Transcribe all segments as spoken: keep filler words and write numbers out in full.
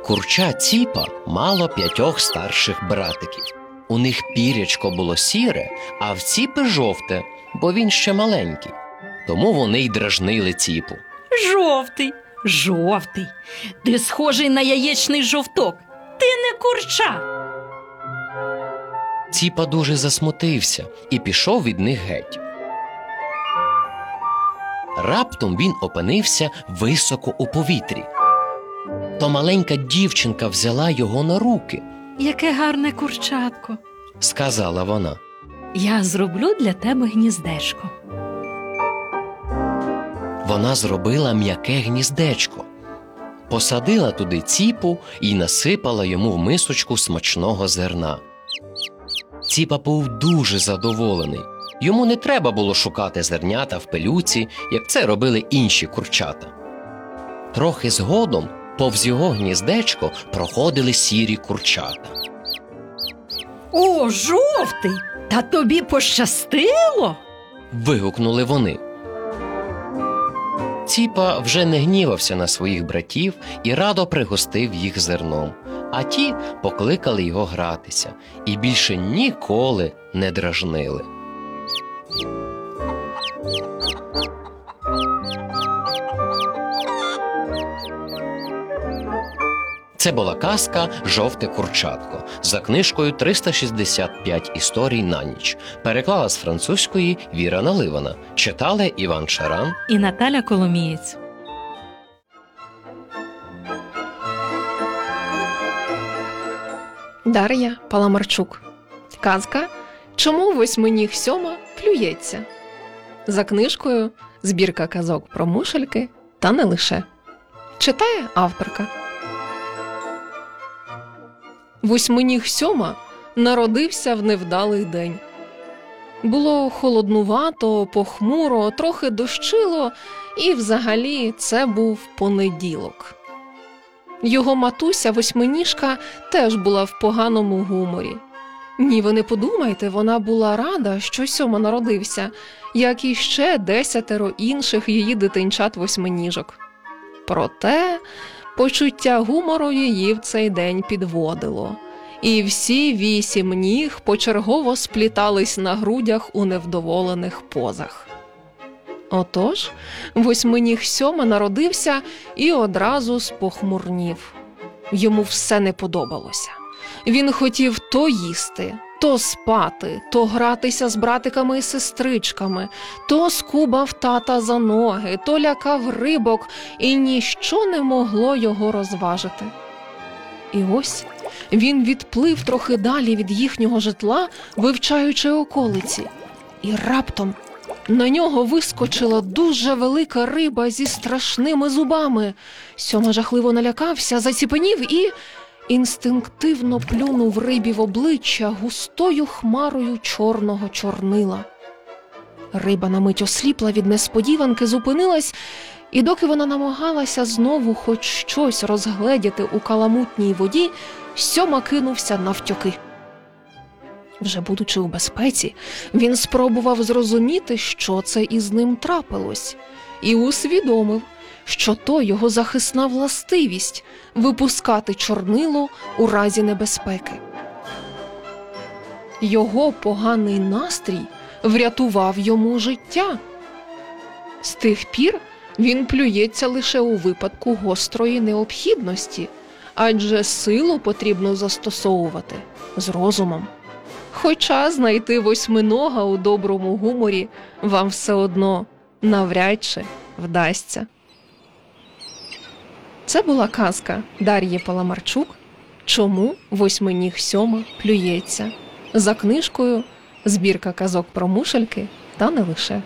Курча Ціпа мало п'ятьох старших братиків. У них пірячко було сіре, а в Ціпи жовте, бо він ще маленький. Тому вони й дражнили Ціпу. Жовтий, жовтий, ти схожий на яєчний жовток, ти не курча. Ціпа дуже засмутився і пішов від них геть. Раптом він опинився високо у повітрі. То маленька дівчинка взяла його на руки. Яке гарне курчатко, Сказала вона. я зроблю для тебе гніздечко. Вона зробила м'яке гніздечко, посадила туди Ціпу і насипала йому в мисочку смачного зерна. Ціпа був дуже задоволений. Йому не треба було шукати зернята в пилюці, як це робили інші курчата. Трохи згодом повз його гніздечко проходили сірі курчата. О, жовтий, та тобі пощастило? Вигукнули вони. Ціпа вже не гнівався на своїх братів і радо пригостив їх зерном, а ті покликали його гратися і більше ніколи не дражнили. Це була казка «Жовте курчатко» за книжкою триста шістдесят п'ять історій на ніч. Переклала з французької Віра Наливана. Читали Іван Шаран І Наталя Коломієць. Дар'я Паламарчук. Казка «Чому восьминіг сьома плюється?» За книжкою «Збірка казок про мушельки» та не лише. Читає авторка. Восьминіг сьома народився в невдалий день. Було холоднувато, похмуро, трохи дощило, і взагалі це був понеділок. Його матуся Восьминіжка теж була в поганому гуморі. Ні, ви не подумайте, вона була рада, що сьома народився, як і ще десятеро інших її дитинчат-восьминіжок. Проте почуття гумору її в цей день підводило, і всі вісім ніг почергово сплітались на грудях у невдоволених позах. Отож, восьминіг сьома народився і одразу спохмурнів. Йому все не подобалося. Він хотів то їсти, то спати, то гратися з братиками і сестричками, то скубав тата за ноги, то лякав рибок, і ніщо не могло його розважити. І ось він відплив трохи далі від їхнього житла, вивчаючи околиці. І раптом на нього вискочила дуже велика риба зі страшними зубами. Сьома жахливо налякався, заціпенів і інстинктивно плюнув рибі в обличчя густою хмарою чорного чорнила. Риба на мить осліпла від несподіванки, зупинилась, і доки вона намагалася знову хоч щось розгледіти у каламутній воді, Сьома кинувся навтьоки. Вже будучи у безпеці, він спробував зрозуміти, що це із ним трапилось, і усвідомив, що то його захисна властивість – випускати чорнило у разі небезпеки. Його поганий настрій врятував йому життя. З тих пір він плюється лише у випадку гострої необхідності, адже силу потрібно застосовувати з розумом. Хоча знайти восьминога у доброму гуморі вам все одно навряд чи вдасться. Це була казка Дар'ї Паламарчук «Чому восьминіг сьома плюється?» за книжкою «Збірка казок про мушельки» та не лише.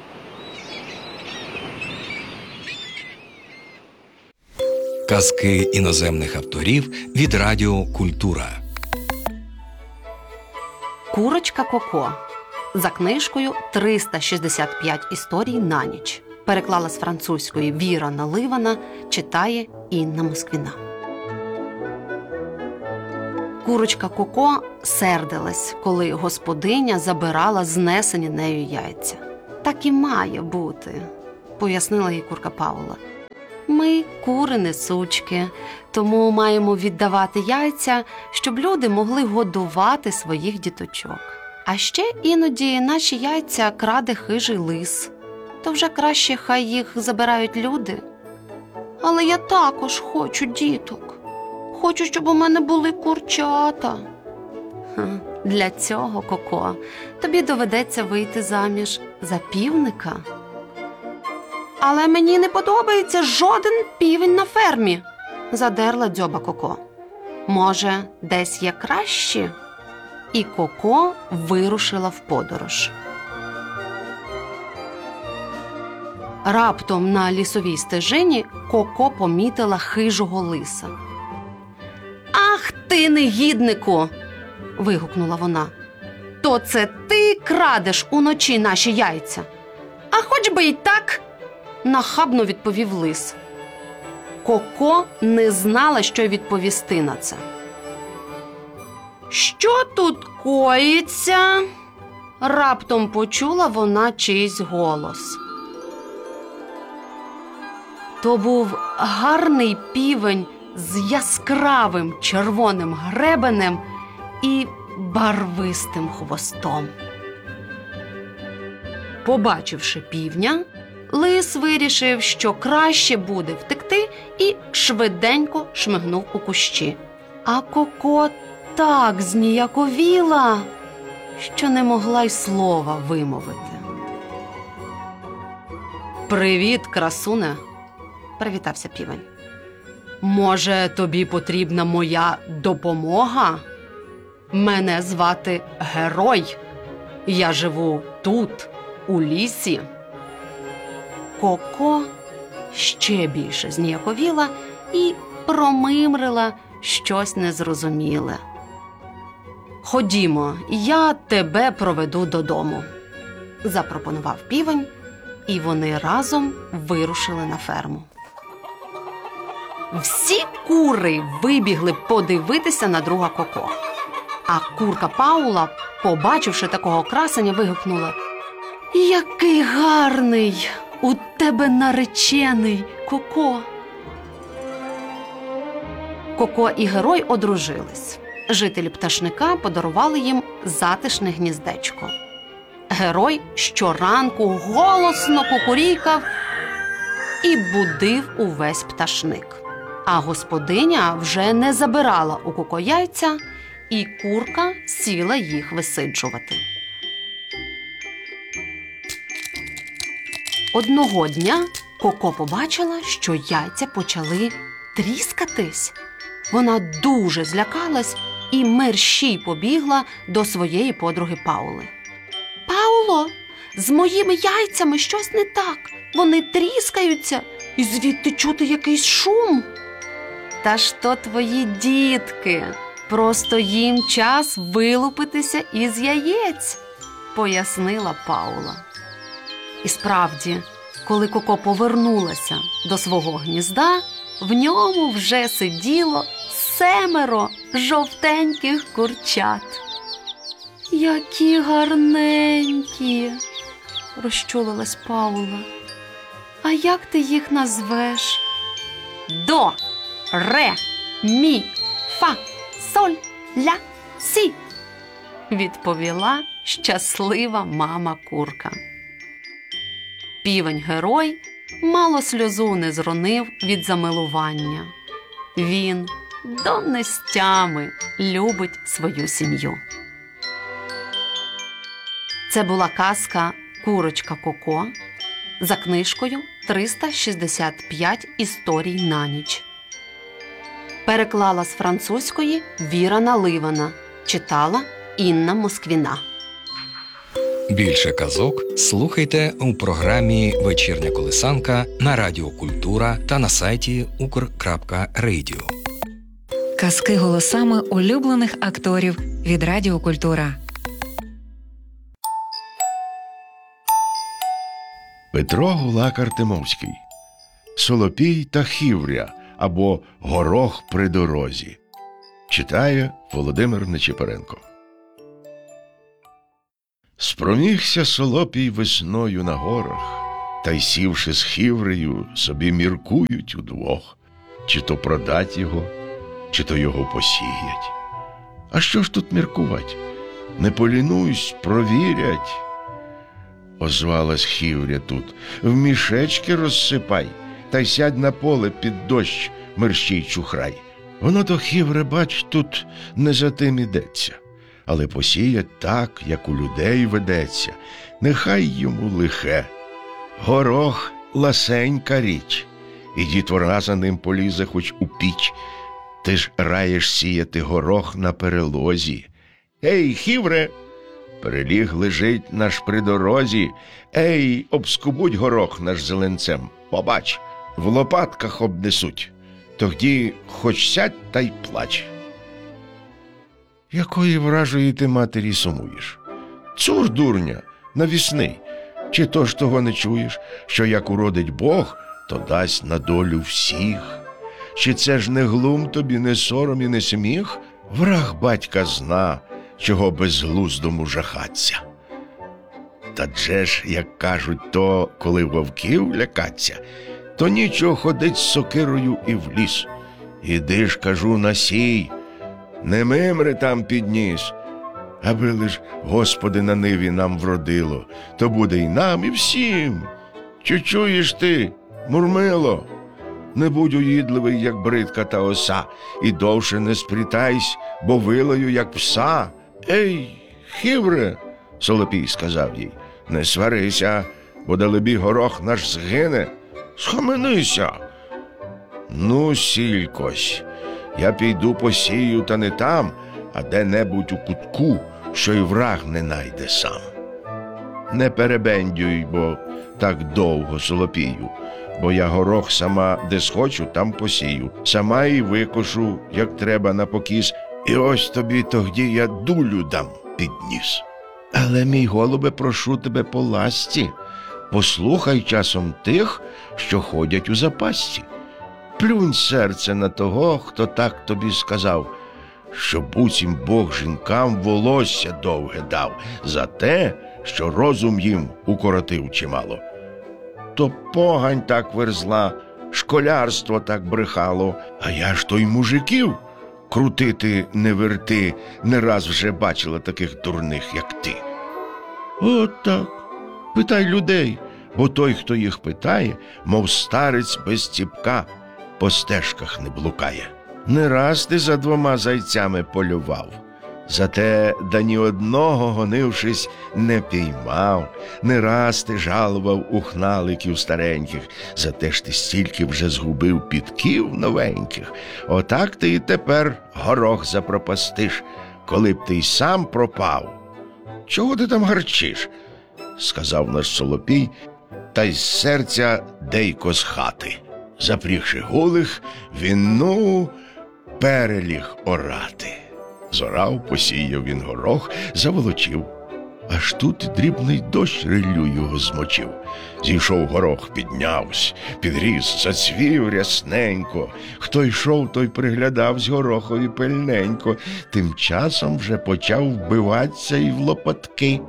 Казки іноземних авторів від Радіо Культура. Курочка Коко за книжкою триста шістдесят п'ять історій на ніч. Переклала з французької Віра Наливана, читає Інна Москвіна. Курочка Коко сердилась, коли господиня забирала знесені нею яйця. «Так і має бути», – пояснила їй курка Паула. Ми кури-несучки, тому маємо віддавати яйця, щоб люди могли годувати своїх діточок. А ще іноді наші яйця краде хижий лис. То вже краще хай їх забирають люди. Але я також хочу діток. Хочу, щоб у мене були курчата. Для цього, Коко, тобі доведеться вийти заміж за півника. Але мені не подобається жоден півень на фермі, задерла дзьоба Коко. Може, десь є кращі? І Коко вирушила в подорож. Раптом на лісовій стежині Коко помітила хижого лиса. «Ах ти, негіднику!» – вигукнула вона. «То це ти крадеш уночі наші яйця?» «А хоч би й так!» – нахабно відповів лис. Коко не знала, що й відповісти на це. «Що тут коїться?» – раптом почула вона чийсь голос. То був гарний півень з яскравим червоним гребенем і барвистим хвостом. Побачивши півня, лис вирішив, що краще буде втекти, і швиденько шмигнув у кущі. А Коко так зніяковіла, що не могла й слова вимовити. «Привіт, красуне!» – привітався півень. «Може, тобі потрібна моя допомога? Мене звати Герой. Я живу тут, у лісі». Коко ще більше зніяковіла і промимрила щось незрозуміле. «Ходімо, я тебе проведу додому», – запропонував півень, і вони разом вирушили на ферму. Всі кури вибігли подивитися на друга Коко. А курка Паула, побачивши такого красення, вигукнула: «Який гарний у тебе наречений, Коко!» Коко і Герой одружились. Жителі пташника подарували їм затишне гніздечко. Герой щоранку голосно кукурікав і будив увесь пташник. А господиня вже не забирала у Коко яйця, і курка сіла їх висиджувати. Одного дня Коко побачила, що яйця почали тріскатись. Вона дуже злякалась і мерщій побігла до своєї подруги Паули. «Пауло, з моїми яйцями щось не так. Вони тріскаються, і звідти чути якийсь шум». «Та ж то твої дітки. Просто їм час вилупитися із яєць», – пояснила Паула. І справді, коли Коко повернулася до свого гнізда, в ньому вже сиділо семеро жовтеньких курчат. «Які гарненькі!» – розчулилась Паула. «А як ти їх назвеш?» «До, ре, мі, фа, соль, ля, сі», – відповіла щаслива мама курка. Півень-герой мало сльозу не зронив від замилування. Він до нестями любить свою сім'ю. Це була казка «Курочка Коко» за книжкою триста шістдесят п'ять історій на ніч. Переклала з французької Віра Наливана. Читала Інна Москвіна. Більше казок слухайте у програмі «Вечірня колисанка» на Радіо Культура та на сайті укр крапка радіо. Казки голосами улюблених акторів від Радіо Культура. Петро Гулак Артемовський. Солопій та Хівря або Горох при дорозі. Читає Володимир Нечипоренко. Спромігся Солопій весною на горах, та й сівши з Хіврею, собі міркують удвох, чи то продать його, чи то його посіять. А що ж тут міркувати? Не полінуюсь, провірять. Озвалась Хівря тут. В мішечки розсипай, та й сядь на поле під дощ, мерщій чухрай. Воно то, Хівре, бач, тут не за тим ідеться. Але посіять так, як у людей ведеться, нехай йому лихе. Горох – ласенька річ, і дітвора за ним полізе хоч у піч. Ти ж раєш сіяти горох на перелозі. Ей, Хівре! Переліг лежить наш при дорозі. Ей, обскубуть горох наш зеленцем. Побач, в лопатках обнесуть. Тоді хоч сядь та й плач. Якої вражої ти матері сумуєш? Цур, дурня, навісний. Чи то ж того не чуєш, що як уродить Бог, то дасть на долю всіх? Чи це ж не глум тобі, не сором і не сміх? Враг батька зна, чого безглуздому жахаться. Та дже ж, як кажуть, то, коли вовків лякаться, то нічого ходить з сокирою і в ліс. Іди ж, кажу, насій, не мимри там підніс. Аби лиш, Господи, на ниві нам вродило, то буде й нам, і всім. Чи чуєш ти, Мурмило? Не будь уїдливий, як бридка та оса, і довше не сплітайсь, бо вилаю, як пса. Ей, Хівре, Солопій сказав їй, не сварися, бо далебі горох наш згине. Схаменися. Ну, сількось, я піду посію, та не там, а де-небудь у кутку, що й враг не найде сам. Не перебендюй, бо так довго, Солопію, бо я горох сама де схочу, там посію, сама і викошу, як треба на покіс, і ось тобі тоді я дулю дам під ніс. Але, мій голубе, прошу тебе по ласці, послухай часом тих, що ходять у запасці. Плюнь серце на того, хто так тобі сказав, що буцім Бог жінкам волосся довге дав за те, що розум їм укоротив чимало. То погань так верзла, школярство так брехало, а я ж то й мужиків крутити не верти, не раз вже бачила таких дурних, як ти. От так, питай людей, бо той, хто їх питає, мов старець без ціпка, по стежках не блукає. Не раз ти за двома зайцями полював, зате да ні одного, гонившись, не піймав. Не раз ти жалував ухналиків стареньких, зате ж ти стільки вже згубив підків новеньких. Отак ти і тепер горох запропастиш, коли б ти й сам пропав. Чого ти там гарчиш? Сказав наш Солопій, та й з серця дейко з хати. Запрігши голих, він, ну, переліг орати. Зорав, посіяв він горох, заволочив. Аж тут дрібний дощ рилю його змочив. Зійшов горох, піднявсь, підріс, зацвів рясненько. Хто йшов, той приглядавсь горохові пильненько. Тим часом вже почав вбиватися і в лопатки.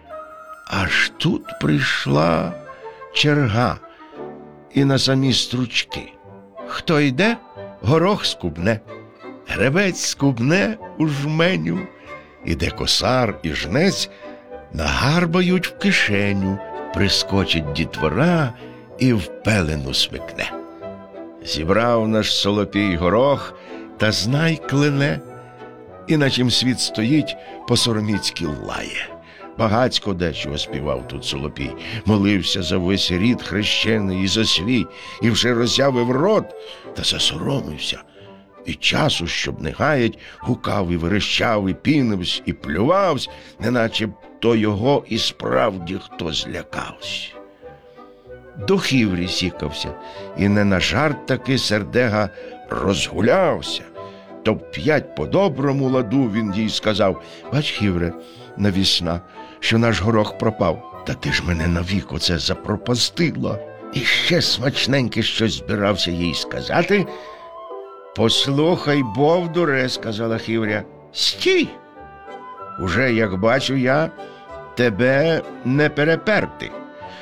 Аж тут прийшла черга і на самі стручки. Хто йде, горох скубне. Гребець скубне у жменю, іде косар і жнець, нагарбають в кишеню, прискочить дітвора і в пелену смикне. Зібрав наш Солопій горох, та знай клине, і на чим світ стоїть, по-сороміцьки лає. Багацько дечого співав тут Солопій, молився за весь рід хрещений і за свій, і вже роззявив рот, та засоромився. І часу, щоб не гаять, гукав і верещав, і пінивсь, і плювавсь, неначе то його і справді хто злякавсь. До Хіврі сікався, і не на жарт таки сердега розгулявся. То п'ять по доброму ладу він їй сказав: «Бач, Хівре, навісна, що наш горох пропав. Та ти ж мене навік оце запропастила». І ще смачненьке щось збирався їй сказати. «Послухай, бовдуре», – сказала Хівря, – «стій! Уже, як бачу я, тебе не переперти.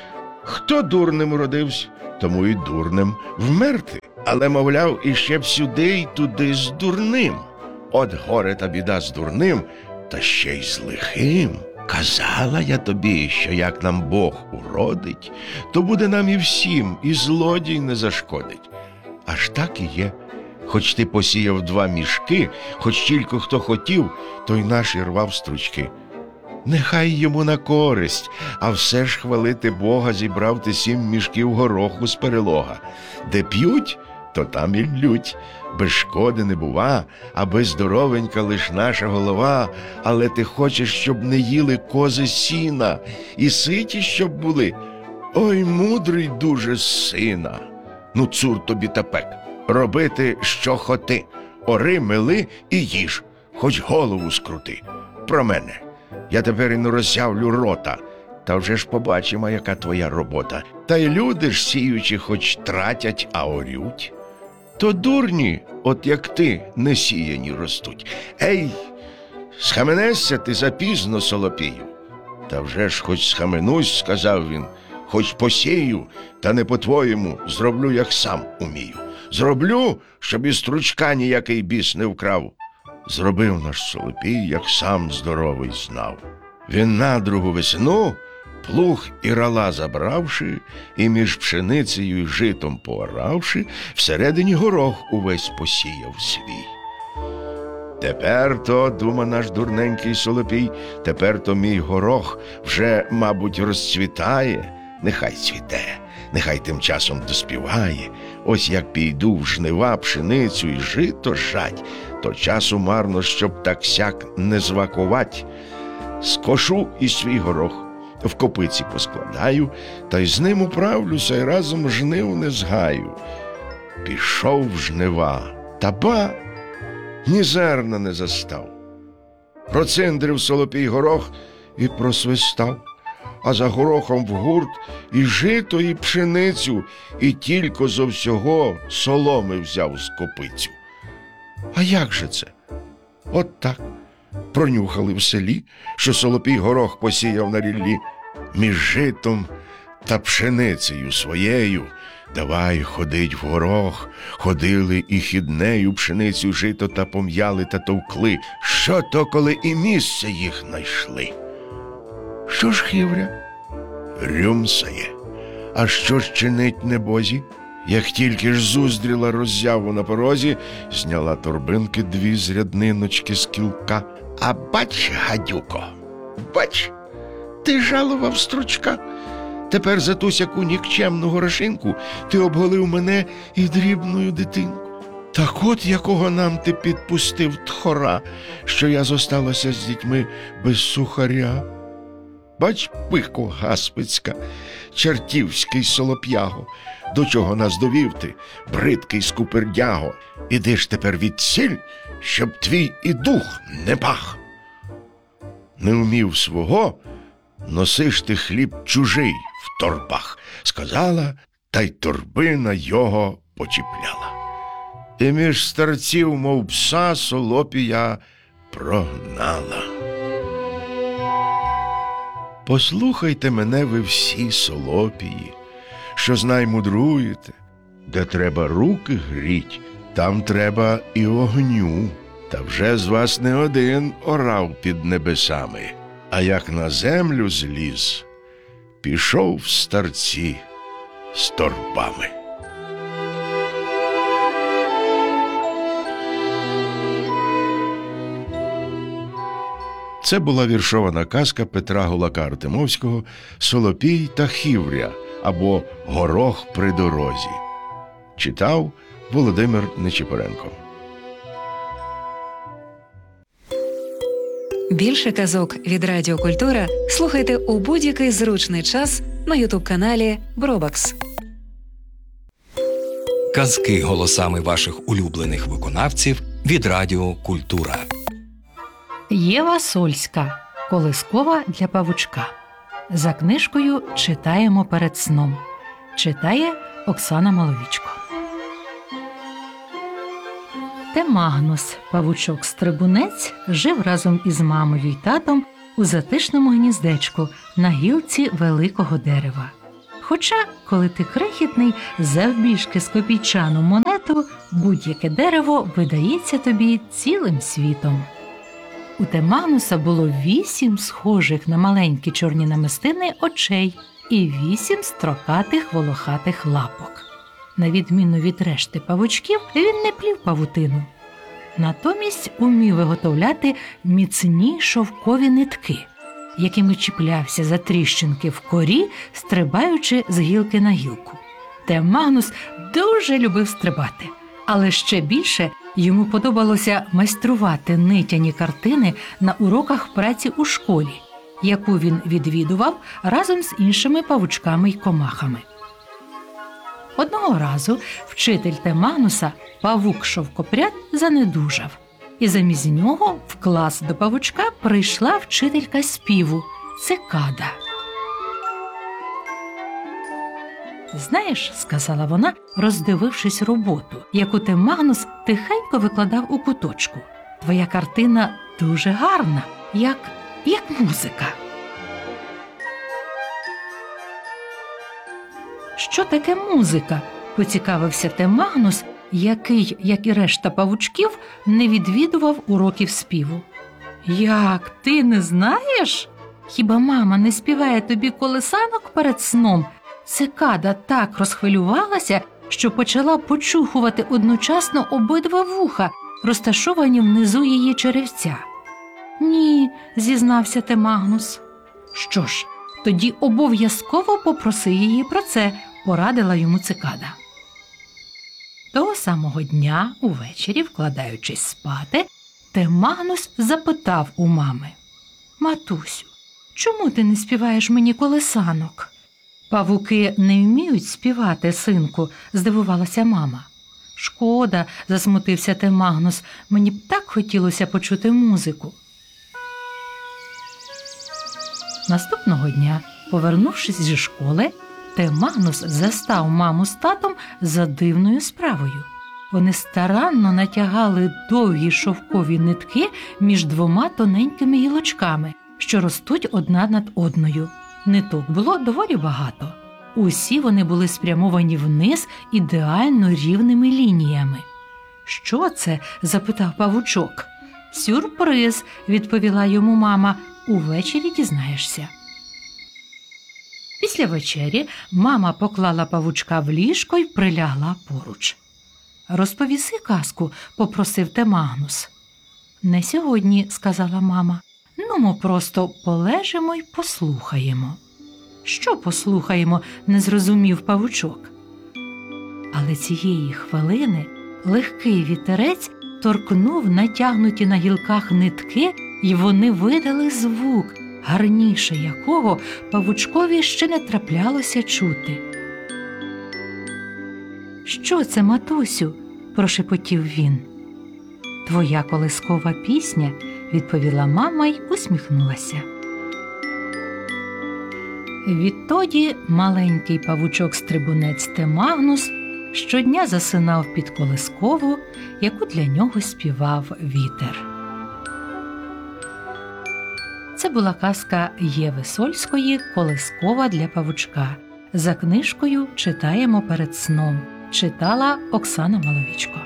Хто дурним родився, тому і дурним вмерти. Але, мовляв, іще б сюди й туди з дурним. От горе та біда з дурним, та ще й з лихим. Казала я тобі, що як нам Бог уродить, то буде нам і всім, і злодій не зашкодить. Аж так і є. Хоч ти посіяв два мішки, хоч тільки хто хотів, той наш і рвав стручки. Нехай йому на користь, а все ж хвалити Бога зібрав ти сім мішків гороху з перелога. Де п'ють, то там і лють. Без шкоди не бува, аби здоровенька лиш наша голова. Але ти хочеш, щоб не їли кози сіна, і ситі, щоб були. Ой, мудрий дуже сина. Ну, цур тобі та пек. Робити, що хоти. Ори, мили і їж, хоч голову скрути. Про мене. Я тепер і не роззявлю рота. Та вже ж побачимо, яка твоя робота. Та й люди ж сіючи хоч тратять, а орють. То дурні, от як ти, не сіяні ростуть. Ей, схаменешся ти запізно, Солопію. Та вже ж хоч схаменусь, сказав він, хоч посію, та не по-твоєму, зроблю, як сам умію. Зроблю, щоб і стручка ніякий біс не вкрав. Зробив наш Солопій, як сам здоровий знав. Він на другу весну, плуг і рала забравши, і між пшеницею й житом пооравши, всередині горох увесь посіяв свій. Тепер то, дума наш дурненький Солопій, тепер то мій горох вже, мабуть, розцвітає. Нехай цвіте, нехай тим часом доспіває. Ось як піду в жнива пшеницю й жито жать, то часу марно, щоб так-сяк не звакувать. Скошу і свій горох, в копиці поскладаю, та й з ним управлюся, й разом жнив не згаю. Пішов в жнива, та ба, ні зерна не застав. Проциндрив Солопій горох і просвистав, а за горохом в гурт і жито, і пшеницю, і тільки зо всього соломи взяв з копицю. А як же це? От так. Пронюхали в селі, що Солопій горох посіяв на ріллі. Між житом та пшеницею своєю давай ходить в горох. Ходили і хіднею пшеницю, жито та пом'яли та товкли. Що то, коли і місце їх найшли? Що ж хівря? Рюмсає. А що ж чинить небозі? Як тільки ж зуздріла роззяву на порозі, зняла торбинки дві з рядниночки з кілка. А бач, гадюко, бач, ти жалував стручка. Тепер за ту сяку нікчемну горошинку ти обголив мене і дрібною дитинку. Так от якого нам ти підпустив тхора, що я зосталася з дітьми без сухаря. Бач, пико гаспицька, чертівський солоп'яго, до чого нас довів ти, бридкий скупердяго. Іди ж тепер відсіль, щоб твій і дух не пах. Не вмів свого, носиш ти хліб чужий в торбах, сказала, та й торбина його почіпляла. І між старців, мов пса, Солопія прогнала. Послухайте мене ви всі, Солопії, що знай мудруєте, де треба руки гріть, там треба і огню. Та вже з вас не один орав під небесами, а як на землю зліз, пішов в старці з торбами. Це була віршована казка Петра Гулака Артемовського «Солопій та хівря» або «Горох при дорозі». Читав Володимир Нечипоренко. Більше казок від Радіо Культура слухайте у будь-який зручний час на ютуб-каналі Бробакс. Казки голосами ваших улюблених виконавців від Радіо Культура. Єва Сольська. Колискова для павучка. За книжкою «Читаємо перед сном». Читає Оксана Маловічко. Те Магнус, павучок-стрибунець, жив разом із мамою й татом у затишному гніздечку на гілці великого дерева. Хоча, коли ти крихітний, завбільшки з копійчану монету, будь-яке дерево видається тобі цілим світом. У Темагнуса було вісім схожих на маленькі чорні намистини очей і вісім строкатих волохатих лапок. На відміну від решти павучків, він не плів павутину. Натомість умів виготовляти міцні шовкові нитки, якими чіплявся за тріщинки в корі, стрибаючи з гілки на гілку. Темагнус дуже любив стрибати, але ще більше йому подобалося майструвати нитяні картини на уроках праці у школі, яку він відвідував разом з іншими павучками й комахами. Одного разу вчитель Темагнуса, павук-шовкопряд, занедужав, і замість нього в клас до павучка прийшла вчителька співу – цикада. «Знаєш, – сказала вона, роздивившись роботу, яку Темагнус тихенько викладав у куточку, – твоя картина дуже гарна, як, як музика». «Що таке музика?» – поцікавився Темагнус, який, як і решта павучків, не відвідував уроків співу. «Як, ти не знаєш? Хіба мама не співає тобі колесанок перед сном?» Цикада так розхвилювалася, що почала почухувати одночасно обидва вуха, розташовані внизу її черевця. «Ні», – зізнався Темагнус. «Що ж, тоді обов'язково попроси її про це», – порадила йому цикада. Того самого дня, увечері, вкладаючись спати, Темагнус запитав у мами: «Матусю, чому ти не співаєш мені колесанок?» «Павуки не вміють співати, синку», – здивувалася мама. «Шкода», – засмутився Темагнус, – «мені б так хотілося почути музику». Наступного дня, повернувшись зі школи, Темагнус застав маму з татом за дивною справою. Вони старанно натягали довгі шовкові нитки між двома тоненькими гілочками, що ростуть одна над одною. Ниток було доволі багато. Усі вони були спрямовані вниз ідеально рівними лініями. «Що це?» – запитав павучок. «Сюрприз», – відповіла йому мама, – «увечері дізнаєшся». Після вечері мама поклала павучка в ліжко й прилягла поруч. «Розповіси казку», – попросив Темагнус. «Не сьогодні», – сказала мама. «Ну, ми просто полежимо й послухаємо». «Що послухаємо?» – не зрозумів павучок. Але цієї хвилини легкий вітерець торкнув натягнуті на гілках нитки, і вони видали звук, гарніше якого павучкові ще не траплялося чути. «Що це, матусю?» – прошепотів він. «Твоя колискова пісня», – відповіла мама й усміхнулася. Відтоді маленький павучок-стрибунець Темагнус щодня засинав під колискову, яку для нього співав вітер. Це була казка Єви Сольської «Колискова для павучка». За книжкою «Читаємо перед сном». Читала Оксана Маловічко.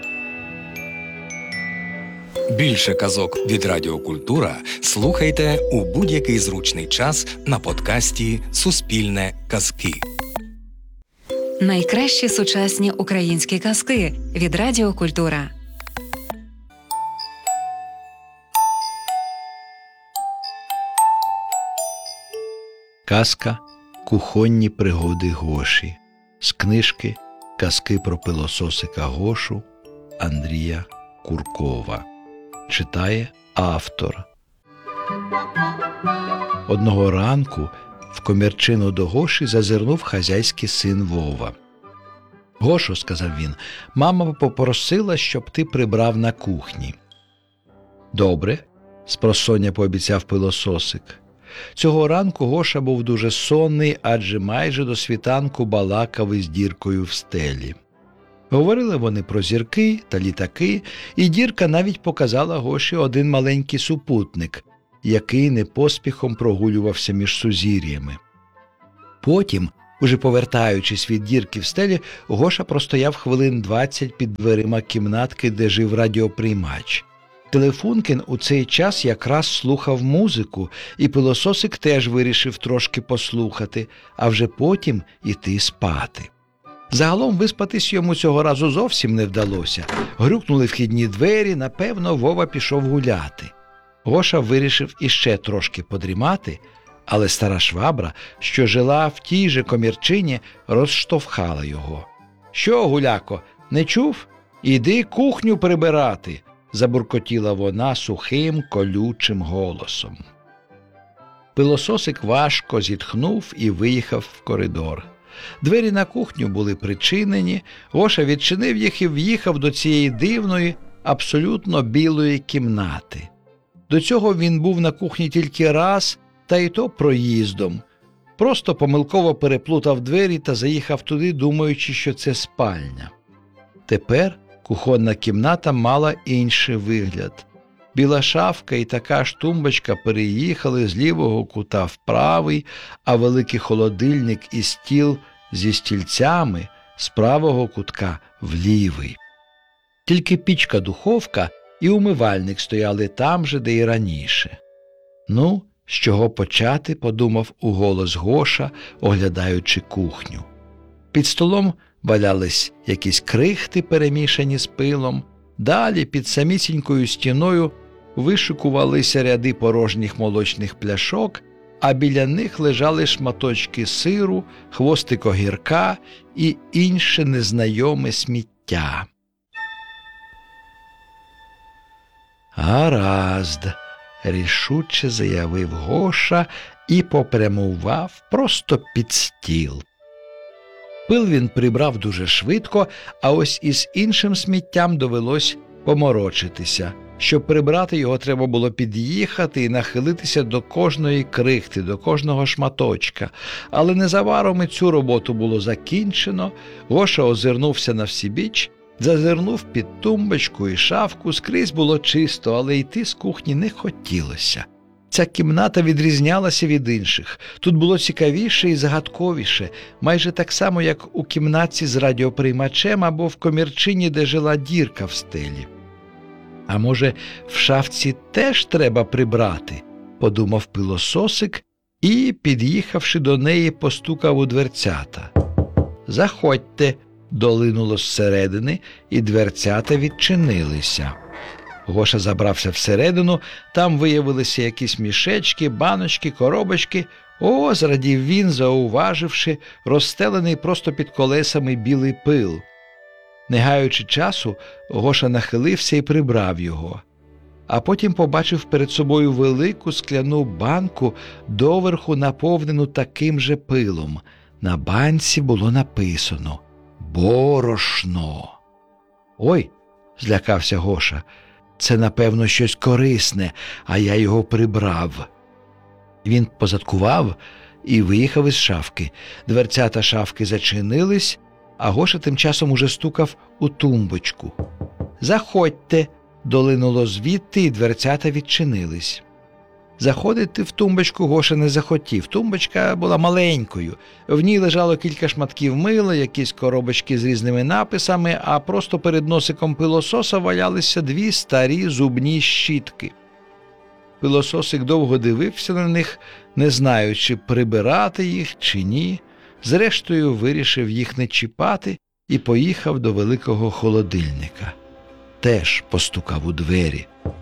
Більше казок від Радіо Культура слухайте у будь-який зручний час на подкасті «Суспільне казки». Найкращі сучасні українські казки від Радіо Культура. Казка «Кухонні пригоди Гоші» з книжки «Казки про пилососика Гошу» Андрія Куркова. Читає автор. Одного ранку в комірчину до Гоші зазирнув хазяйський син Вова. «Гошо, – сказав він, – мама попросила, щоб ти прибрав на кухні». «Добре», – спросоння пообіцяв пилососик. Цього ранку Гоша був дуже сонний, адже майже до світанку балакав із діркою в стелі. Говорили вони про зірки та літаки, і дірка навіть показала Гоші один маленький супутник, який непоспіхом прогулювався між сузір'ями. Потім Уже повертаючись від дірки в стелі, Гоша простояв хвилин двадцять під дверима кімнатки, де жив радіоприймач. Телефункін у цей час якраз слухав музику, і пилососик теж вирішив трошки послухати, а вже потім іти спати. Загалом виспатись йому цього разу зовсім не вдалося. Грюкнули вхідні двері, напевно, Вова пішов гуляти. Гоша вирішив іще трошки подрімати, але стара швабра, що жила в тій же комірчині, розштовхала його. «Що, гуляко, не чув? Іди кухню прибирати!» – забуркотіла вона сухим, колючим голосом. Пилососик важко зітхнув і виїхав в коридор. Двері на кухню були причинені, Гоша відчинив їх і в'їхав до цієї дивної, абсолютно білої кімнати. До цього він був на кухні тільки раз, та й то проїздом. Просто помилково переплутав двері та заїхав туди, думаючи, що це спальня. Тепер кухонна кімната мала інший вигляд. Біла шафка і така ж тумбочка переїхали з лівого кута в правий, а великий холодильник і стіл зі стільцями з правого кутка в лівий. Тільки пічка-духовка і умивальник стояли там же, де й раніше. «Ну, з чого почати?» – подумав уголос Гоша, оглядаючи кухню. Під столом валялись якісь крихти, перемішані з пилом. Далі під самісінькою стіною вишикувалися ряди порожніх молочних пляшок, а біля них лежали шматочки сиру, хвостик огірка і інше незнайоме сміття. «Гаразд», – рішуче заявив Гоша і попрямував просто під стіл. Пил він прибрав дуже швидко, а ось із іншим сміттям довелось поморочитися. Щоб прибрати його, треба було під'їхати і нахилитися до кожної крихти, до кожного шматочка. Але незабаром і цю роботу було закінчено. Гоша озирнувся навсібіч, зазирнув під тумбочку і шафку, скрізь було чисто, але йти з кухні не хотілося. Ця кімната відрізнялася від інших. Тут було цікавіше і загадковіше, майже так само, як у кімнатці з радіоприймачем або в комірчині, де жила дірка в стелі. «А може, в шафці теж треба прибрати?» – подумав пилососик і, під'їхавши до неї, постукав у дверцята. «Заходьте!» – долинуло зсередини, і дверцята відчинилися. Гоша забрався всередину, там виявилися якісь мішечки, баночки, коробочки. О, зрадів він, зауваживши розстелений просто під колесами білий пил. Не гаючи часу, Гоша нахилився і прибрав його. А потім побачив перед собою велику скляну банку, доверху наповнену таким же пилом. На банці було написано «Борошно». «Ой!» – злякався Гоша. «Це, напевно, щось корисне, а я його прибрав». Він позадкував і виїхав із шафки. Дверцята шафки зачинились, а Гоша тим часом уже стукав у тумбочку. «Заходьте!» – долинуло звідти, і дверцята відчинились. Заходити в тумбочку Гоша не захотів. Тумбочка була маленькою. В ній лежало кілька шматків мила, якісь коробочки з різними написами, а просто перед носиком пилососа валялися дві старі зубні щітки. Пилососик довго дивився на них, не знаючи, прибирати їх чи ні. Зрештою вирішив їх не чіпати і поїхав до великого холодильника. Теж постукав у двері.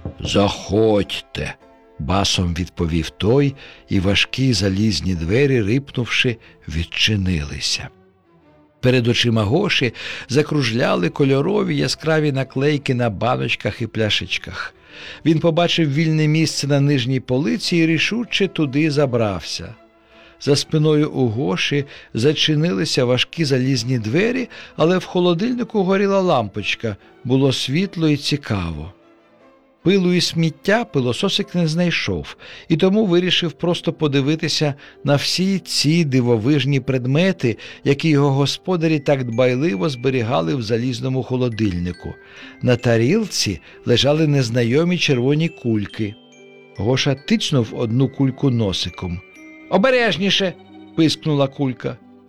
«Заходьте!» басом відповів той, і важкі залізні двері, рипнувши, відчинилися. Перед очима Гоші закружляли кольорові яскраві наклейки на баночках і пляшечках. Він побачив вільне місце на нижній полиці і рішуче туди забрався. За спиною у Гоші зачинилися важкі залізні двері, але в холодильнику горіла лампочка, було світло і цікаво. Пилу і сміття пилососик не знайшов, і тому вирішив просто подивитися на всі ці дивовижні предмети, які його господарі так дбайливо зберігали в залізному холодильнику. На тарілці лежали незнайомі червоні кульки. Гоша тицнув одну кульку носиком. «Обережніше!» – пискнула кулька.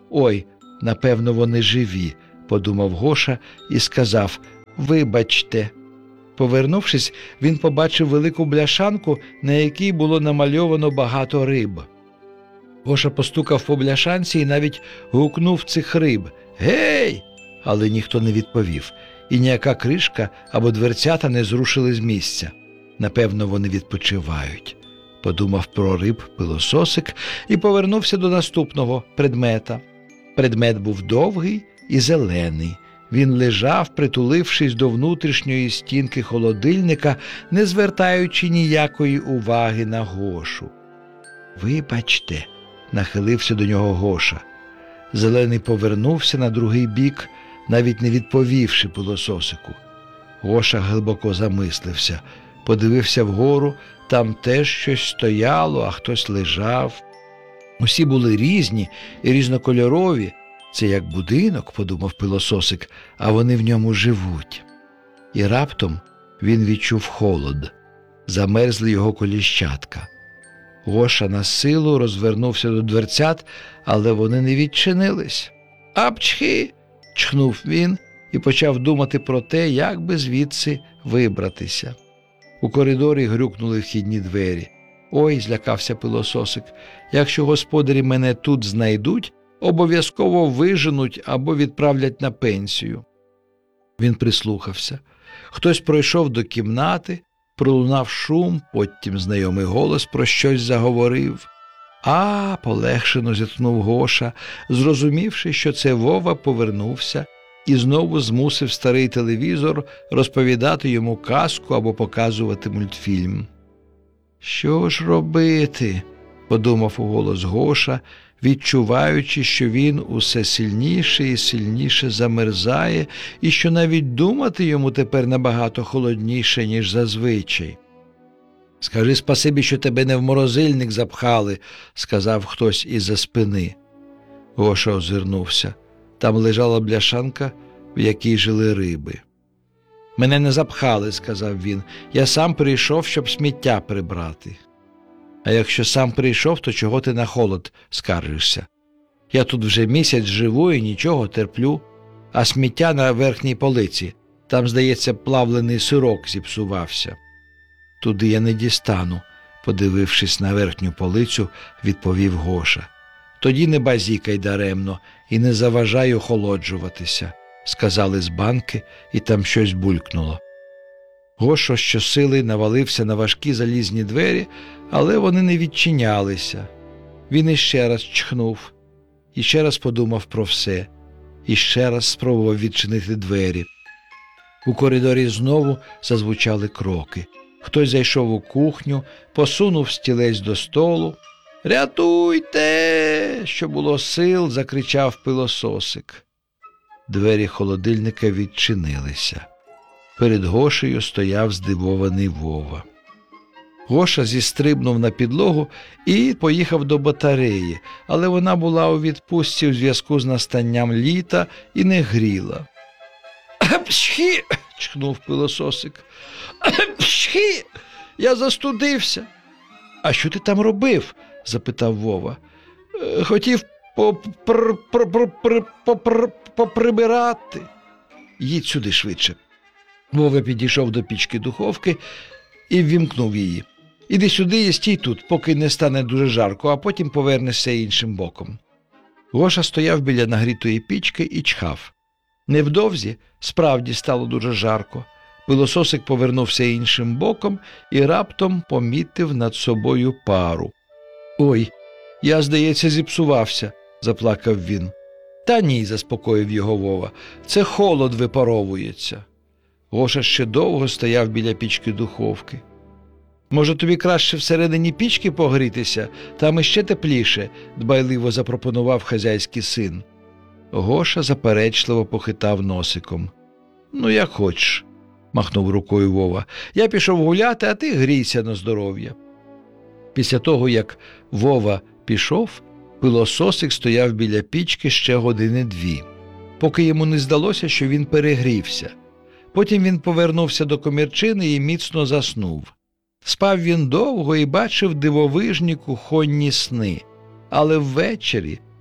«Ой, напевно, вони живі», – подумав Гоша і сказав «Вибачте». Повернувшись, він побачив велику бляшанку, на якій було намальовано багато риб. Гоша постукав по бляшанці і навіть гукнув цих риб «Гей!», але ніхто не відповів, і ніяка кришка або дверцята не зрушили з місця. Напевно, вони відпочивають, подумав про риб пилососик і повернувся до наступного предмета. Предмет був довгий і зелений. Він лежав, притулившись до внутрішньої стінки холодильника, не звертаючи ніякої уваги на Гошу. «Вибачте», – нахилився до нього Гоша. Зелений повернувся на другий бік, навіть не відповівши пилососику. Гоша глибоко замислився, подивився вгору, там теж щось стояло, а хтось лежав. Усі були різні і різнокольорові. «Це як будинок», – подумав пилососик, – «а вони в ньому живуть». І раптом він відчув холод. Замерзли його коліщатка. Гоша на силу розвернувся до дверцят, але вони не відчинились. «Апчхи!» – чхнув він і почав думати про те, як би звідси вибратися. У коридорі грюкнули вхідні двері. «Ой», – злякався пилососик, – «якщо господарі мене тут знайдуть, обов'язково виженуть або відправлять на пенсію». Він прислухався. Хтось пройшов до кімнати, пролунав шум, потім знайомий голос про щось заговорив. «А!» – полегшено зітхнув Гоша, зрозумівши, що це Вова повернувся і знову змусив старий телевізор розповідати йому казку або показувати мультфільм. «Що ж робити?» – подумав уголос Гоша, відчуваючи, що він усе сильніше і сильніше замерзає, і що навіть думати йому тепер набагато холодніше, ніж зазвичай. «Скажи спасибі, що тебе не в морозильник запхали», – сказав хтось із-за спини. Гоша озирнувся. Там лежала бляшанка, в якій жили риби. «Мене не запхали», – сказав він. «Я сам прийшов, щоб сміття прибрати». «А якщо сам прийшов, то чого ти на холод скаржишся? Я тут вже місяць живу і нічого терплю, а сміття на верхній полиці. Там, здається, плавлений сирок зіпсувався». «Туди я не дістану», – подивившись на верхню полицю, відповів Гоша. «Тоді не базікай даремно і не заважай охолоджуватися», – сказали з банки, і там щось булькнуло. Гоша щосили навалився на важкі залізні двері, але вони не відчинялися. Він іще раз чхнув, іще раз подумав про все, іще раз спробував відчинити двері. У коридорі знову зазвучали кроки. Хтось зайшов у кухню, посунув стілець до столу. «Рятуйте!» – що було сил, закричав пилососик. Двері холодильника відчинилися. Перед Гошею стояв здивований Вова. Гоша зістрибнув на підлогу і поїхав до батареї, але вона була у відпустці у зв'язку з настанням літа і не гріла. «Пшхі!» – чхнув пилососик. «Пшхі! Я застудився!» «А що ти там робив?» – запитав Вова. «Хотів поприбирати». «Їдь сюди швидше». Вова підійшов до пічки духовки і ввімкнув її. «Іди сюди і стій тут, поки не стане дуже жарко, а потім повернешся іншим боком». Гоша стояв біля нагрітої пічки і чхав. Невдовзі справді стало дуже жарко. Пилососик повернувся іншим боком і раптом помітив над собою пару. «Ой, я, здається, зіпсувався», – заплакав він. «Та ні», – заспокоїв його Вова, – «це холод випаровується». Гоша ще довго стояв біля пічки духовки. «Може, тобі краще всередині пічки погрітися? Там іще тепліше», – дбайливо запропонував хазяйський син. Гоша заперечливо похитав носиком. «Ну, як хочеш», – махнув рукою Вова. «Я пішов гуляти, а ти грійся на здоров'я». Після того, як Вова пішов, пилососик стояв біля пічки ще години дві, поки йому не здалося, що він перегрівся. Потім він повернувся до комірчини і міцно заснув. Спав він довго і бачив дивовижні кухонні сни, але ввечері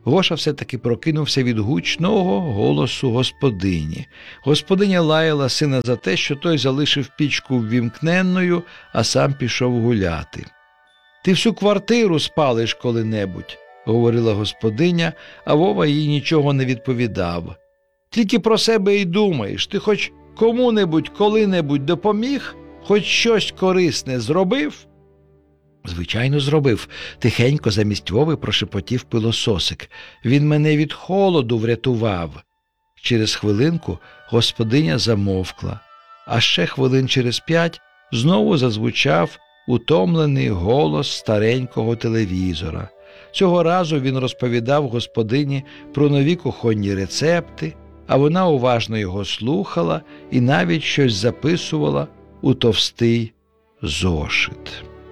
Гоша все-таки прокинувся від гучного голосу господині. Господиня лаяла сина за те, що той залишив пічку ввімкненною, а сам пішов гуляти. «Ти всю квартиру спалиш коли-небудь», – говорила господиня, а Вова їй нічого не відповідав. «Тільки про себе й думаєш. Ти хоч кому-небудь коли-небудь допоміг? Хоч щось корисне зробив?» «Звичайно, зробив», – тихенько замість Вови прошепотів пилососик. «Він мене від холоду врятував». Через хвилинку господиня замовкла, а ще хвилин через п'ять знову зазвучав утомлений голос старенького телевізора. Цього разу він розповідав господині про нові кухонні рецепти, а вона уважно його слухала і навіть щось записувала у товстий зошит.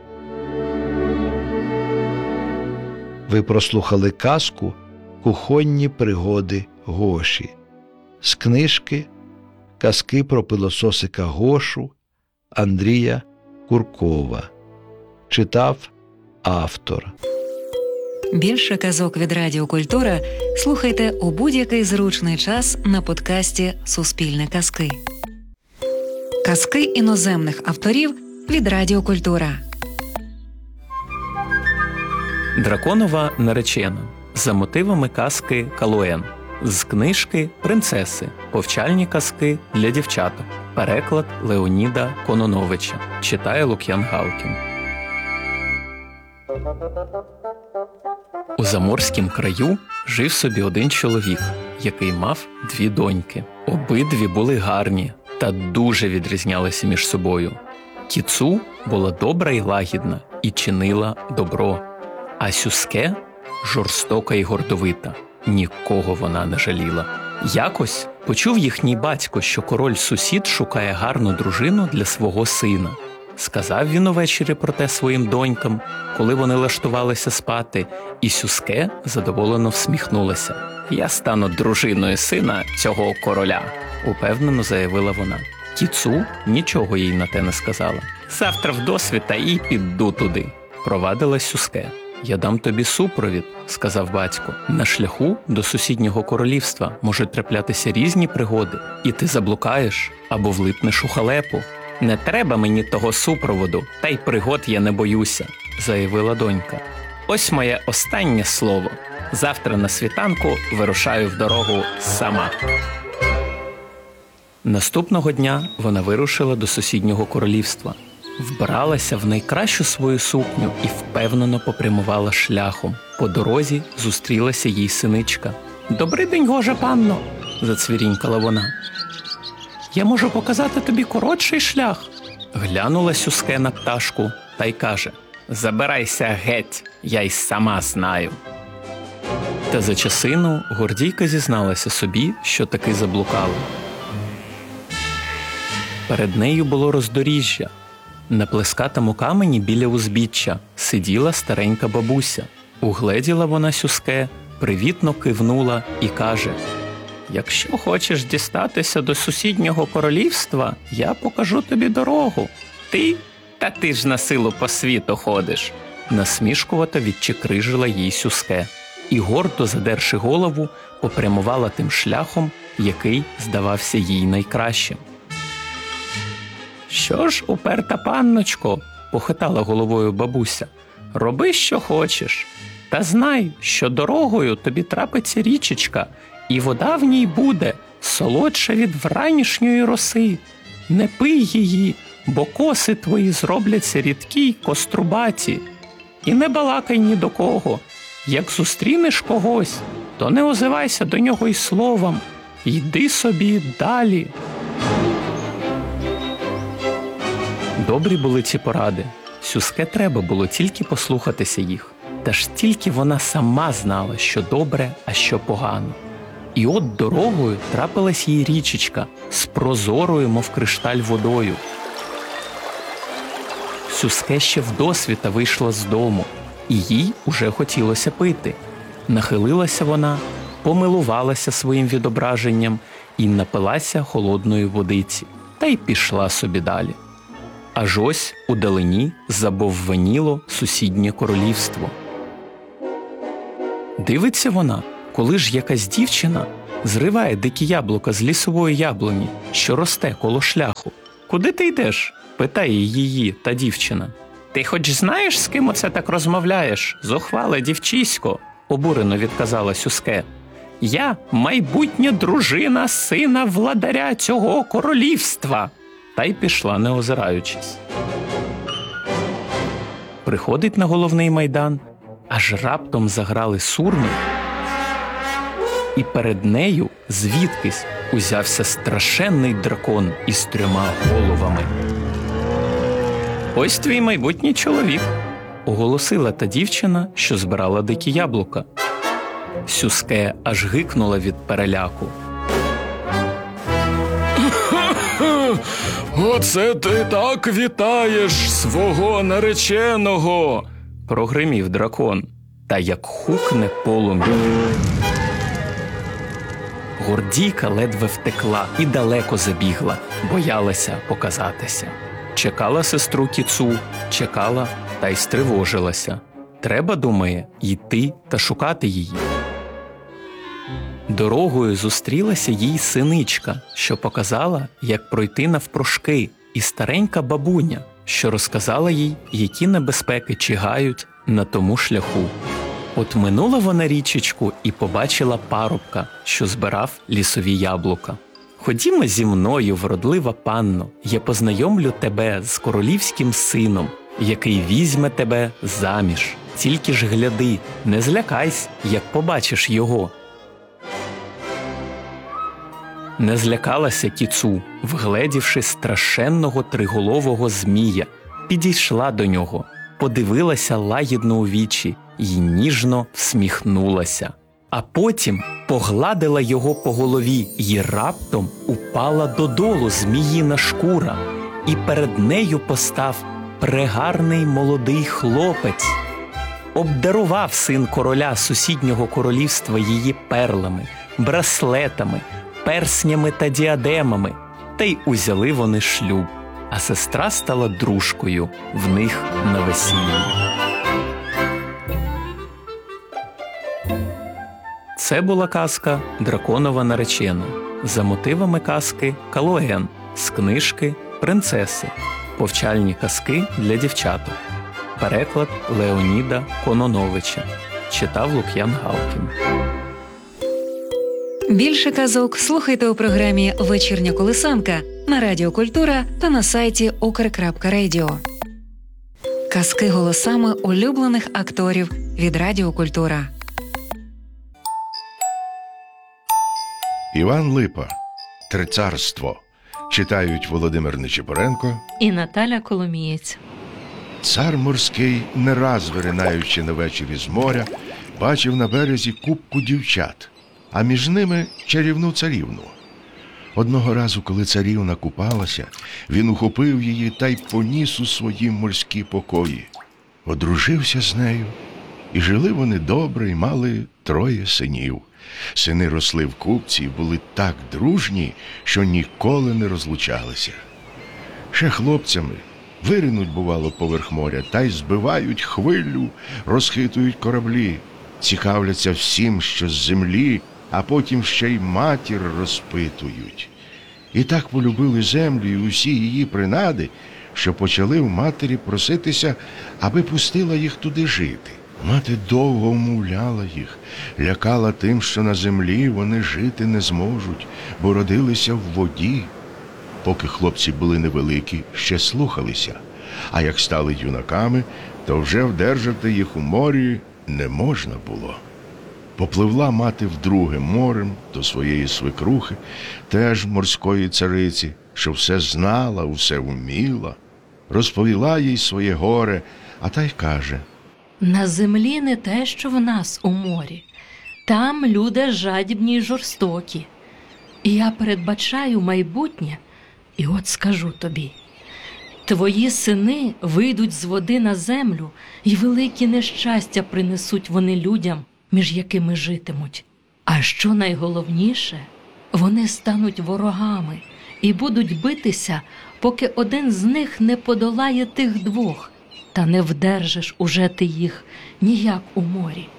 Ви прослухали казку «Кухонні пригоди Гоші» з книжки «Казки про пилососика Гошу» Андрія Куркова. Читав автор. Більше казок від Радіо Культура слухайте у будь-який зручний час на подкасті «Суспільне казки». Казки іноземних авторів від Радіо Культура. Драконова наречена за мотивами казки Калуен з книжки «Принцеси. Повчальні казки для дівчаток». Переклад Леоніда Кононовича. Читає Лук'ян Галкін. У заморськім краю жив собі один чоловік, який мав дві доньки. Обидві були гарні та дуже відрізнялися між собою. Кіцу була добра і лагідна і чинила добро, а Сюске – жорстока і гордовита. Нікого вона не жаліла. Якось почув їхній батько, що король-сусід шукає гарну дружину для свого сина. Сказав він увечері про те своїм донькам, коли вони лаштувалися спати, і Сюске задоволено всміхнулася. «Я стану дружиною сина цього короля», – упевнено заявила вона. Кіцу нічого їй на те не сказала. «Завтра вдосвіта і піду туди», – провадила Сюске. «Я дам тобі супровід», – сказав батько. «На шляху до сусіднього королівства можуть траплятися різні пригоди, і ти заблукаєш або влипнеш у халепу». «Не треба мені того супроводу, та й пригод я не боюся», – заявила донька. «Ось моє останнє слово. Завтра на світанку вирушаю в дорогу сама». Наступного дня вона вирушила до сусіднього королівства. Вбралася в найкращу свою сукню і впевнено попрямувала шляхом. По дорозі зустрілася їй синичка. «Добрий день, гожа панно!» – зацвірінькала вона. «Я можу показати тобі коротший шлях». Глянула Сюске на пташку та й каже: «Забирайся геть, я й сама знаю». Та за часину гордійка зізналася собі, що таки заблукала. Перед нею було роздоріжжя. На плескатому камені біля узбіччя сиділа старенька бабуся. Угледіла вона Сюске, привітно кивнула і каже: «Якщо хочеш дістатися до сусіднього королівства, я покажу тобі дорогу. Ти? Та ти ж на силу по світу ходиш». Насмішкувато відчекрижила їй Сюске і, гордо задерши голову, попрямувала тим шляхом, який здавався їй найкращим. «Що ж, уперта панночко», – похитала головою бабуся, – «роби, що хочеш. Та знай, що дорогою тобі трапиться річечка, і вода в ній буде солодша від вранішньої роси. Не пий її, бо коси твої зробляться рідкі й кострубаті. І не балакай ні до кого. Як зустрінеш когось, то не озивайся до нього й словом. Йди собі далі». Добрі були ці поради. Сюске треба було тільки послухатися їх. Та ж тільки вона сама знала, що добре, а що погано. І от дорогою трапилась їй річечка з прозорою, мов кришталь, водою. Сюске ще вдосвіта вийшла з дому, і їй уже хотілося пити. Нахилилася вона, помилувалася своїм відображенням і напилася холодної водиці, та й пішла собі далі. Аж ось удалині забовваніло сусіднє королівство. Дивиться вона, коли ж якась дівчина зриває дикі яблука з лісової яблуні, що росте коло шляху. «Куди ти йдеш?» – питає її та дівчина. «Ти хоч знаєш, з ким оце так розмовляєш? Зухвале дівчисько!» – обурено відказала Сюске. «Я майбутня дружина сина владаря цього королівства!» Та й пішла, не озираючись. Приходить на головний майдан, аж раптом заграли сурми, і перед нею звідкись узявся страшенний дракон із трьома головами. «Ось твій майбутній чоловік», – оголосила та дівчина, що збирала дикі яблука. Сюске аж гикнула від переляку. «Оце ти так вітаєш свого нареченого!» – прогримів дракон, та як хукне полум'я. Гордійка ледве втекла і далеко забігла, боялася показатися. Чекала сестру Кіцу, чекала та й стривожилася. Треба, думає, йти та шукати її. Дорогою зустрілася їй синичка, що показала, як пройти навпрошки, і старенька бабуня, що розказала їй, які небезпеки чигають на тому шляху. От минула вона річечку і побачила парубка, що збирав лісові яблука. «Ходімо зі мною, вродлива панно, я познайомлю тебе з королівським сином, який візьме тебе заміж. Тільки ж гляди, не злякайся, як побачиш його». Не злякалася Кіцу, вгледівши страшенного триголового змія, підійшла до нього, подивилася лагідно у вічі і ніжно всміхнулася. А потім погладила його по голові і раптом упала додолу зміїна шкура, і перед нею постав прегарний молодий хлопець. Обдарував син короля сусіднього королівства її перлами, браслетами, перснями та діадемами, та й узяли вони шлюб, а сестра стала дружкою в них на весіллі. Це була казка «Драконова наречена» за мотивами казки «Калоен» з книжки «Принцеси. Повчальні казки для дівчаток». Переклад Леоніда Кононовича. Читав Лук'ян Галкін. Більше казок слухайте у програмі «Вечірня колисанка» на Радіо Культура та на сайті укр крапка радіо. Казки голосами улюблених акторів від Радіо Культура. Іван Липа. Трицарство. Читають Володимир Нечипоренко І Наталя Коломієць. Цар морський, не раз виринаючи на вечорі з моря, бачив на березі купку дівчат, а між ними чарівну царівну. Одного разу, коли царівна купалася, він ухопив її та й поніс у свої морські покої. Одружився з нею, і жили вони добре, і мали троє синів. Сини росли в купці і були так дружні, що ніколи не розлучалися. Ще хлопцями виринуть, бувало, поверх моря, та й збивають хвилю, розхитують кораблі, цікавляться всім, що з землі, а потім ще й матір розпитують. І так полюбили землю і усі її принади, що почали в матері проситися, аби пустила їх туди жити. Мати довго вмовляла їх, лякала тим, що на землі вони жити не зможуть, бо родилися в воді. Поки хлопці були невеликі, ще слухалися, а як стали юнаками, то вже вдержати їх у морі не можна було. Попливла мати вдруге морем до своєї свекрухи, теж морської цариці, що все знала, усе вміла. Розповіла їй своє горе, а та й каже: «На землі не те, що в нас у морі. Там люди жадібні й жорстокі. І я передбачаю майбутнє, і от скажу тобі. Твої сини вийдуть з води на землю, і великі нещастя принесуть вони людям, між якими житимуть. А що найголовніше, вони стануть ворогами і будуть битися, поки один з них не подолає тих двох, та не вдержиш уже ти їх ніяк у морі.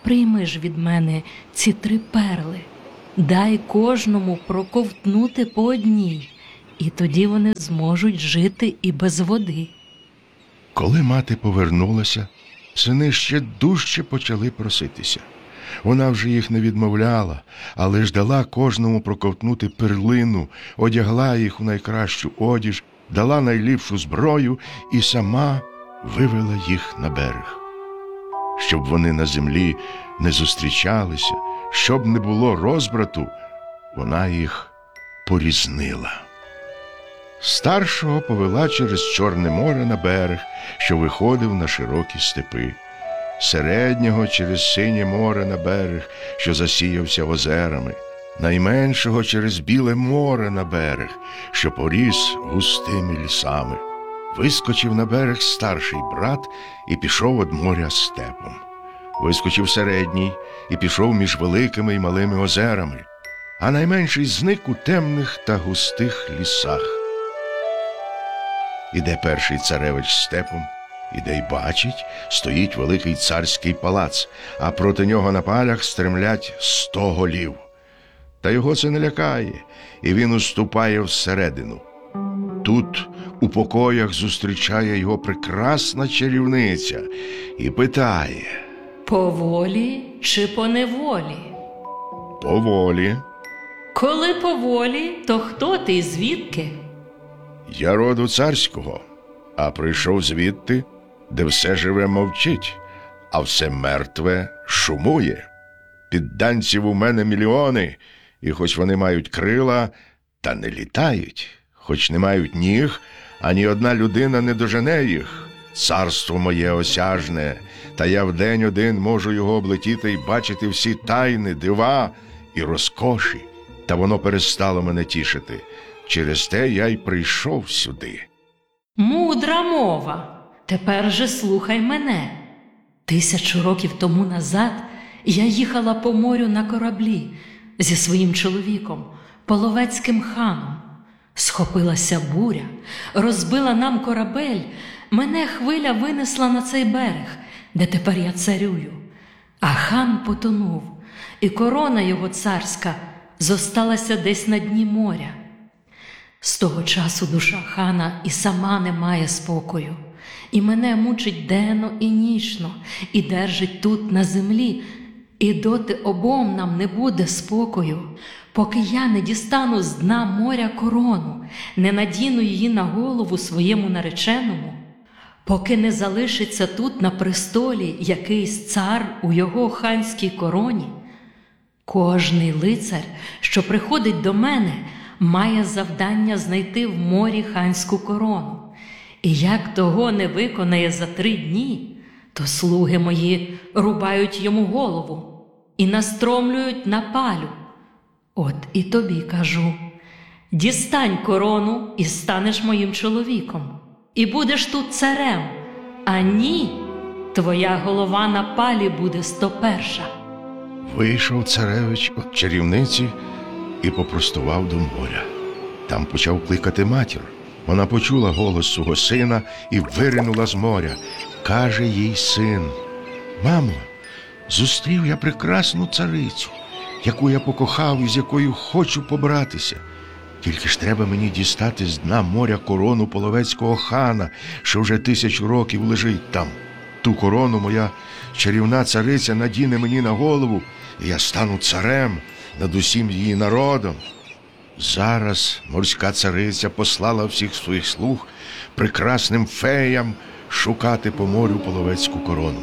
прийми ж від мене ці три перли, дай кожному проковтнути по одній, і тоді вони зможуть жити і без води». Коли мати повернулася, сини ще дужче почали проситися. Вона вже їх не відмовляла, але ж дала кожному проковтнути перлину, одягла їх у найкращу одіж, дала найліпшу зброю і сама вивела їх на берег. Щоб вони на землі не зустрічалися, щоб не було розбрату, вона їх порізнила. Старшого повела через Чорне море на берег, що виходив на широкі степи. Середнього через Синє море на берег, що засіявся озерами. Найменшого через Біле море на берег, що поріс густими лісами. Вискочив на берег старший брат і пішов од моря степом. Вискочив середній і пішов між великими й малими озерами, а найменший зник у темних та густих лісах. Іде перший царевич степом, іде й бачить, стоїть великий царський палац, а проти нього на палях стремлять сто голів. Та його це не лякає, і він уступає всередину. Тут у покоях зустрічає його прекрасна чарівниця і питає: «По волі чи по неволі?» «По волі». «Коли по волі, то хто ти і звідки?» «Я роду царського, а прийшов звідти, де все живе мовчить, а все мертве шумує. Підданців у мене мільйони, і хоч вони мають крила, та не літають, хоч не мають ніг, ані одна людина не дожене їх. Царство моє осяжне, та я вдень один можу його облетіти і бачити всі тайни, дива і розкоші, та воно перестало мене тішити. Через те я й прийшов сюди». «Мудра мова. Тепер же слухай мене. Тисячу років тому назад я їхала по морю на кораблі зі своїм чоловіком, половецьким ханом. Схопилася буря, розбила нам корабель, мене хвиля винесла на цей берег, де тепер я царюю. А хан потонув, і корона його царська зосталася десь на дні моря. З того часу душа хана і сама не має спокою, і мене мучить денно і нічно, і держить тут на землі, і доти обом нам не буде спокою, поки я не дістану з дна моря корону, не надіну її на голову своєму нареченому, поки не залишиться тут на престолі якийсь цар у його ханській короні. Кожний лицар, що приходить до мене, має завдання знайти в морі ханську корону. І як того не виконає за три дні, то слуги мої рубають йому голову і настромлюють на палю. От і тобі кажу: дістань корону і станеш моїм чоловіком, і будеш тут царем, а ні, твоя голова на палі буде сто перша». Вийшов царевич від чарівниці і попростував до моря. Там почав кликати матір. Вона почула голос свого сина і виринула з моря. Каже їй син: «Мамо, зустрів я прекрасну царицю, яку я покохав і з якою хочу побратися. Тільки ж треба мені дістати з дна моря корону половецького хана, що вже тисячу років лежить там. Ту корону моя чарівна цариця надіне мені на голову, і я стану царем над усім її народом». Зараз морська цариця послала всіх своїх слуг прекрасним феям шукати по морю половецьку корону.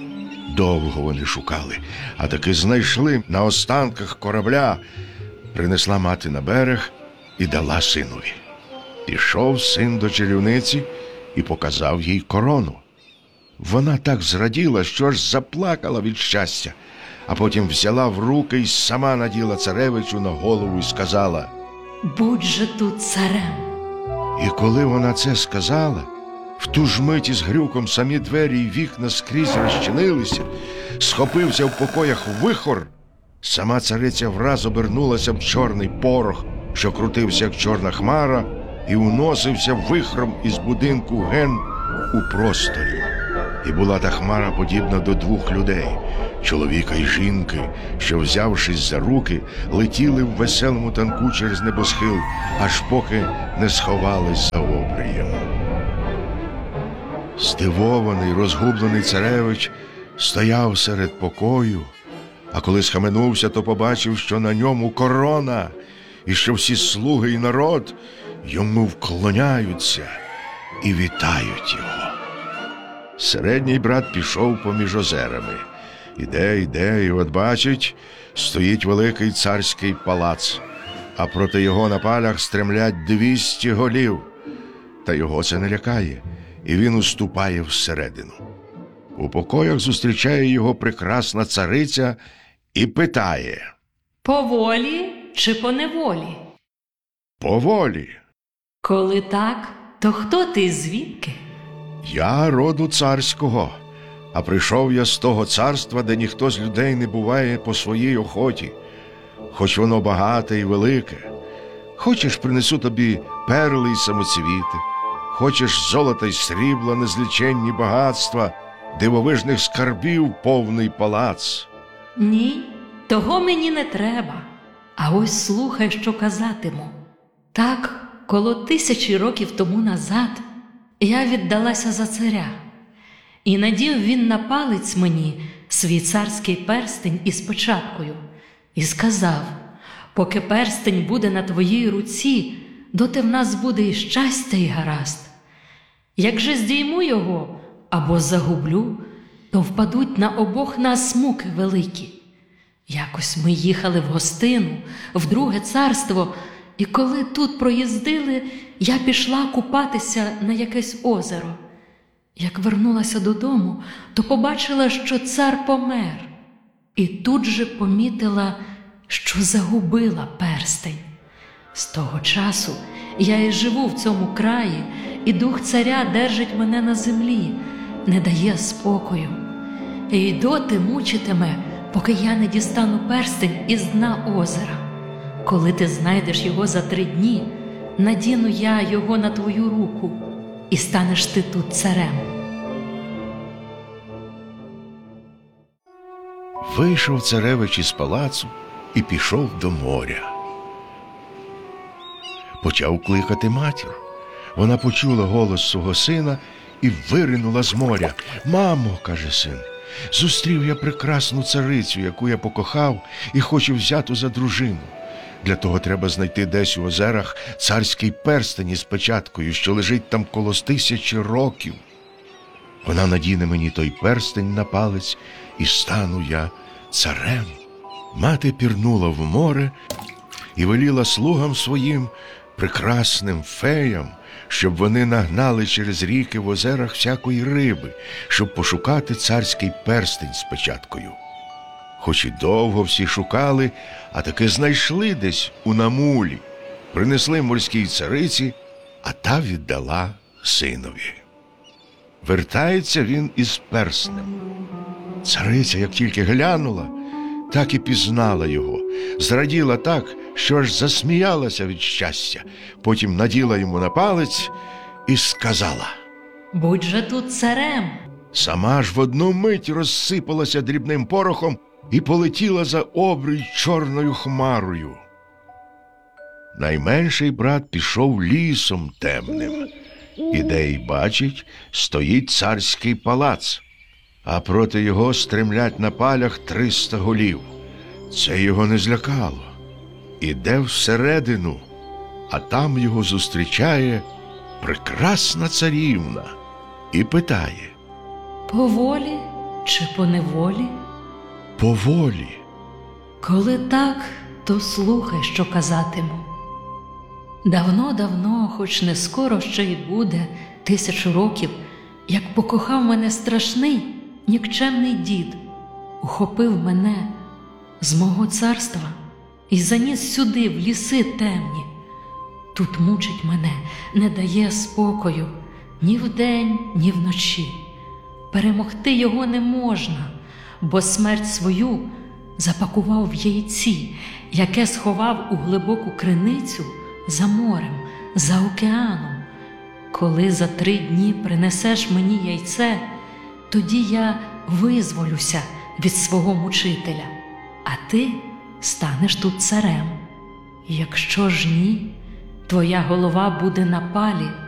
Довго вони шукали, а таки знайшли на останках корабля. Принесла мати на берег і дала синові. Пішов син до чарівниці і показав їй корону. Вона так зраділа, що аж заплакала від щастя, а потім взяла в руки і сама наділа царевичу на голову і сказала: «Будь же тут царем». І коли вона це сказала, в ту ж мить із грюком самі двері й вікна скрізь розчинилися, схопився в покоях вихор. Сама цариця враз обернулася в чорний порох, що крутився, як чорна хмара, і уносився вихром із будинку ген у просторі. І була та хмара подібна до двох людей, чоловіка й жінки, що, взявшись за руки, летіли в веселому танку через небосхил, аж поки не сховались за обрієм. Здивований, розгублений царевич стояв серед покою, а коли схаменувся, то побачив, що на ньому корона, і що всі слуги і народ йому вклоняються і вітають його. Середній брат пішов поміж озерами. Іде, іде, і от бачить, стоїть великий царський палац, а проти його на палях стремлять двісті голів. Та його це не лякає, і він уступає всередину. У покоях зустрічає його прекрасна цариця і питає: Поволі чи поневолі? «Поволі». Коли так, то хто ти, звідки? «Я роду царського, а прийшов я з того царства, де ніхто з людей не буває по своїй охоті, хоч воно багате і велике. Хочеш, принесу тобі перли й самоцвіти, хочеш золота й срібла, незліченні багатства, дивовижних скарбів повний палац». Ні, того мені не треба. А ось слухай, що казатиму. Так, коло тисячі років тому назад я віддалася за царя, і надів він на палець мені свій царський перстень із печаткою, і сказав: поки перстень буде на твоїй руці, доти в нас буде і щастя, і гаразд. Як же здійму його або загублю, то впадуть на обох нас муки великі. Якось ми їхали в гостину, в друге царство, і коли тут проїздили, я пішла купатися на якесь озеро. Як вернулася додому, то побачила, що цар помер. І тут же помітила, що загубила перстень. З того часу я і живу в цьому краї, і дух царя держить мене на землі, не дає спокою. І доти мучитиме, поки я не дістану перстень із дна озера. Коли ти знайдеш його за три дні, надіну я його на твою руку, і станеш ти тут царем. Вийшов царевич із палацу і пішов до моря. Почав кликати матір. Вона почула голос свого сина і виринула з моря. «Мамо, – каже син, – зустрів я прекрасну царицю, яку я покохав і хочу взяти за дружину. Для того треба знайти десь у озерах царський перстень із печаткою, що лежить там коло тисячі років. Вона надіне мені той перстень на палець, і стану я царем». Мати пірнула в море і веліла слугам своїм, прекрасним феям, щоб вони нагнали через ріки в озерах всякої риби, щоб пошукати царський перстень з печаткою. Хоч і довго всі шукали, а таки знайшли десь у намулі. Принесли морській цариці, а та віддала синові. Вертається він із перстнем. Цариця, як тільки глянула, так і пізнала його. Зраділа так, що аж засміялася від щастя. Потім наділа йому на палець і сказала: «Будь же тут царем». Сама ж в одну мить розсипалася дрібним порохом і полетіла за обрій чорною хмарою. Найменший брат пішов лісом темним. Іде й бачить, стоїть царський палац, а проти його стремлять на палях триста голів. Це його не злякало. Іде всередину, а там його зустрічає прекрасна царівна і питає: «Поволі чи поневолі?» «Поволі». «Коли так, то слухай, що казатиму. Давно-давно, хоч не скоро ще й буде, тисячу років, як покохав мене страшний, нікчемний дід, ухопив мене з мого царства і заніс сюди, в ліси темні. Тут мучить мене, не дає спокою ні вдень, ні вночі. Перемогти його не можна, бо смерть свою запакував в яйці, яке сховав у глибоку криницю за морем, за океаном. Коли за три дні принесеш мені яйце, тоді я визволюся від свого мучителя, а ти станеш тут царем. Якщо ж ні, твоя голова буде на палі